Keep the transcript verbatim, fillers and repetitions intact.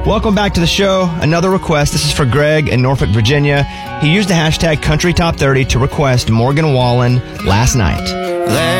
Welcome back to the show. Another request. This is for Greg in Norfolk, Virginia. He used the hashtag Country Top thirty to request Morgan Wallen Last Night.